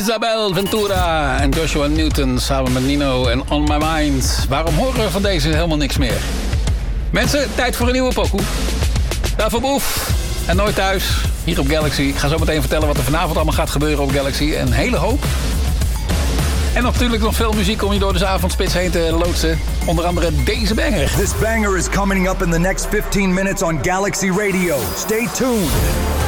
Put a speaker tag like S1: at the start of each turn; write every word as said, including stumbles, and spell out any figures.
S1: Isabel Ventura en Joshua Newton samen met Nino en On My Mind. Waarom horen we van deze helemaal niks meer? Mensen, tijd voor een nieuwe pokoe. Daarvoor Boef en Nooit Thuis, hier op Galaxy. Ik ga zo meteen vertellen wat er vanavond allemaal gaat gebeuren op Galaxy. Een hele hoop. En natuurlijk nog veel muziek om je door de avondspits heen te loodsen. Onder andere deze banger.
S2: This banger is coming up in the next fifteen minutes on Galaxy Radio. Stay tuned.